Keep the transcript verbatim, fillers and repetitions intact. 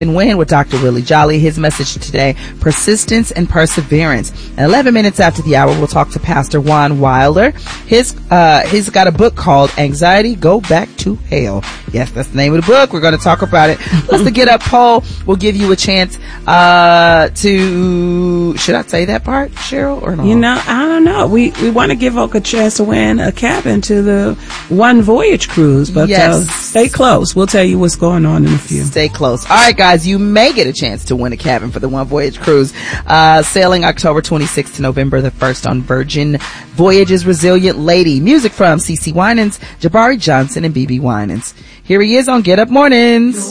And win with Doctor Willie Jolly. His message today, persistence and perseverance. And eleven minutes after the hour, we'll talk to Pastor Juan Wilder. His, uh, he's got a book called Anxiety, Go Back to Hell. Yes, that's the name of the book. We're going to talk about it. Plus the Get Up poll will give you a chance, uh, to, should I say that part, Cheryl, or no? You know, I don't know. We, we want to give Oak a chance to win a cabin to the One Voyage cruise, but yes. uh, stay close. We'll tell you what's going on in a few. Stay close. All right, guys. You may get a chance to win a cabin for the One Voyage cruise, uh, sailing October twenty-sixth to November the first on Virgin Voyages Resilient Lady. Music from C C Winans, Jabari Johnson, and B B Winans. Here he is on Get Up Mornings.